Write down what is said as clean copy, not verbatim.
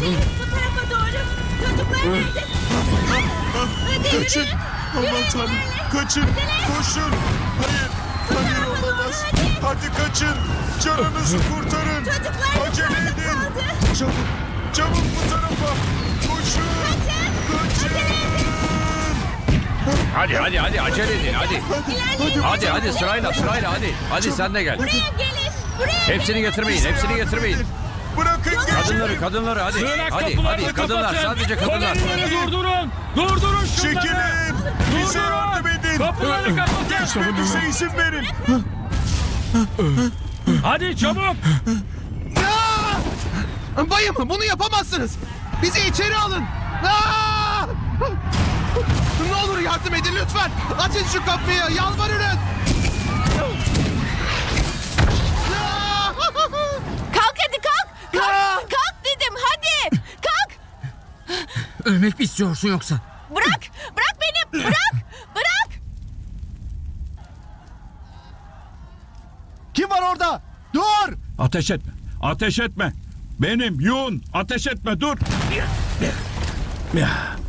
Hadi bu tarafa doğru. Çocuklar nerede? Hadi Kaçın. yürü. Aman tanrım. Kaçın. Koşun. Hayır. Hayır olamaz. Hadi kaçın. Canınızı kurtarın. Çocuklar Acele yukarıda edin. kaldı. Çabuk. Çabuk bu tarafa. Koşun. Kaçın. Hadi acele edin hadi. Hadi sırayla hadi. Hadi sen de gel. Buraya gelin. Buraya Hepsini getirmeyin. Bırakın geçin. Kadınları hadi. Sığınak Hadi kapılarını kadınlar kapatın. sadece kadınlar. Polisleri durdurun şunları. Çekilin. Bize yardım edin. Kapıları kapatın. Geçmemize izin verin. Hadi çabuk. Bayım bunu yapamazsınız. Bizi içeri alın. Aa! Ne olur yardım edin lütfen. Açın şu kapıyı yalvarırım. Kalk hadi kalk. Kalk dedim hadi. Kalk. Ölmek mi istiyorsun yoksa? Bırak beni. Bırak. Kim var orada? Dur. Ateş etme. Benim Yun. Ateş etme dur.